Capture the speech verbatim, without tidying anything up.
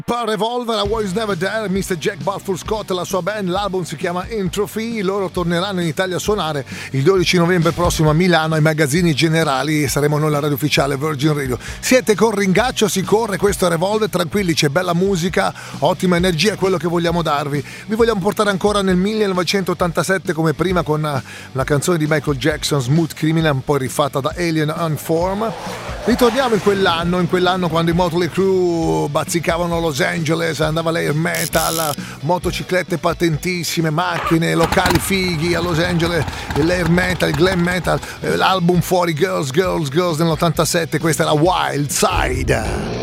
Revolver, A Voice Never There, mister Jack Balfour Scott e la sua band. L'album si chiama Entropy. Loro torneranno in Italia a suonare il dodici novembre prossimo a Milano ai Magazzini Generali. Saremo noi la radio ufficiale Virgin Radio. Siete con Ringaccio, si corre, questo è Revolver, tranquilli, c'è bella musica, ottima energia, è quello che vogliamo darvi. Vi vogliamo portare ancora nel millenovecentottantasette come prima con una canzone di Michael Jackson, Smooth Criminal, poi rifatta da Alien Unform. Ritorniamo in quell'anno, in quell'anno quando i Motley Crue bazzicavano Los Angeles, andava l'air metal, motociclette patentissime, macchine, locali fighi a Los Angeles, l'air metal, il glam metal, l'album fuori Girls, Girls, Girls nell'ottantasette, questa era Wild Side.